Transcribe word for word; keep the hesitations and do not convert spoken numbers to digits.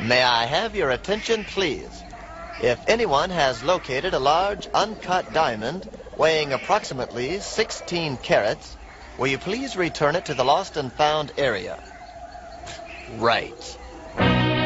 May I have your attention, please? If anyone has located a large uncut diamond weighing approximately sixteen carats, will you please return it to the lost and found area? Right.